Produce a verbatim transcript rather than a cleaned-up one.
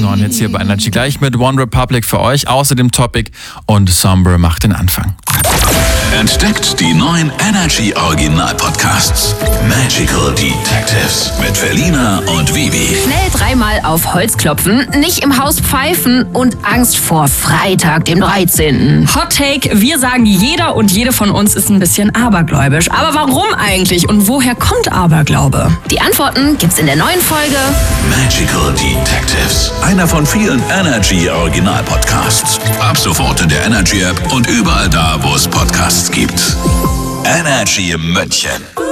neuen Hits hier bei Energy. Gleich mit One Republic für euch, außerdem Topic und Sombre macht den Anfang. Entdeckt die neuen Energy Original Podcasts. Magical Detectives mit Felina und Vivi. Schnell dreimal auf Holz klopfen, nicht im Haus pfeifen und Angst vor Freitag, dem dreizehnten Hot Take, wir sagen, jeder und jede von uns ist ein bisschen abergläubisch. Aber warum eigentlich und woher kommt Aberglaube? Die Antworten gibt's in der neuen Folge Magical Detectives. Einer von vielen Energy Original Podcasts. Ab sofort in der Energy App und überall da, wo es Podcasts gibt. Energy München.